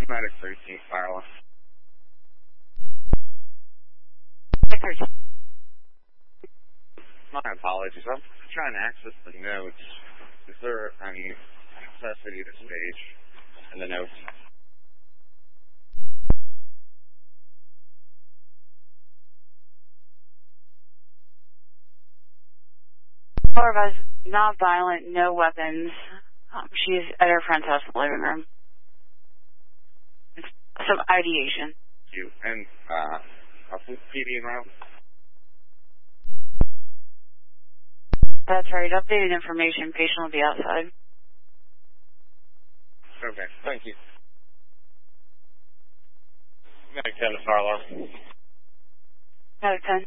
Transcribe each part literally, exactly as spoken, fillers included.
Medic thirteen, Firewall. thirteen. My apologies. I'm trying to access the notes. Is there any necessity to stage in the notes? Florida is not violent, no weapons. Um, she's at her friend's house in the living room. It's some ideation. You and uh, a P D round? That's right. Updated information. Patient will be outside. Okay, thank you. Medic ten to fire alarm. Medic ten.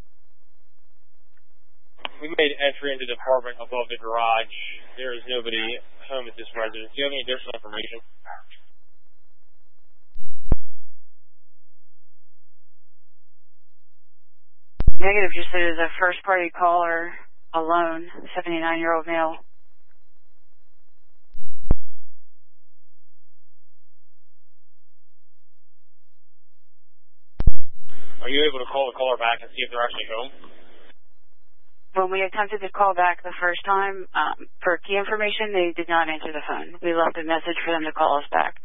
We made entry into the apartment above the garage. There is nobody home at this residence. Do you have any additional information? Negative, just that it is a first party caller alone, seventy-nine year old male. Are you able to call the caller back and see if they're actually home? When we attempted to call back the first time, um, for key information, they did not answer the phone. We left a message for them to call us back.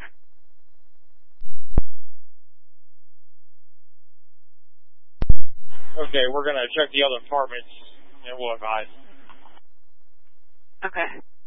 Okay, we're going to check the other apartments and we'll advise. Okay.